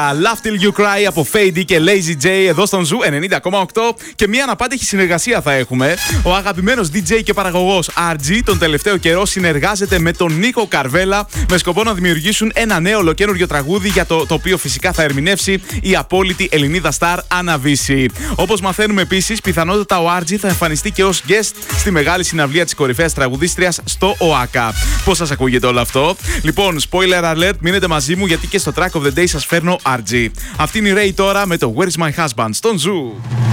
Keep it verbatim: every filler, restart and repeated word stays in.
Laugh Till You Cry από Fady και Lazy J εδώ στον Ζου ενενήντα κόμμα οκτώ και μια αναπάντεχη συνεργασία θα έχουμε. Ο αγαπημένος ντι τζέι και παραγωγός αρ τζι τον τελευταίο καιρό συνεργάζεται με τον Νίκο Καρβέλα με σκοπό να δημιουργήσουν ένα νέο ολοκαίνουργιο τραγούδι για το, το οποίο φυσικά θα ερμηνεύσει η απόλυτη Ελληνίδα στάρ Άννα Βύση. Όπως μαθαίνουμε επίσης, πιθανότατα ο αρ τζι θα εμφανιστεί και ως guest στη μεγάλη συναυλία της κορυφαίας τραγουδίστριας στο ΟΑΚΑ. Πώς σας ακούγεται όλο αυτό? Λοιπόν, spoiler alert, μείνετε μαζί μου γιατί και στο track of the day σας φέρνω αρ τζι. Αυτή είναι η Ray τώρα με το Where's My Husband στον Ζου.